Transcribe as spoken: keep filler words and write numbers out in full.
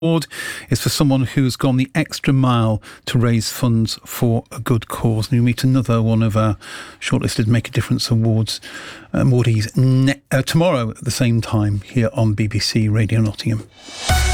award is for someone who's gone the extra mile to raise funds for a good cause. And you meet another one of our shortlisted Make a Difference Awards awardees ne- uh, tomorrow at the same time here on B B C Radio Nottingham.